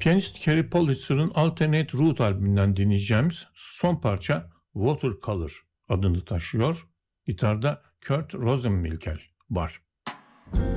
Piyanist Kerry Politzer'ın Alternate Route albümünden dinleyeceğimiz son parça Watercolor adını taşıyor. Gitarda Kurt Rosenwinkel var.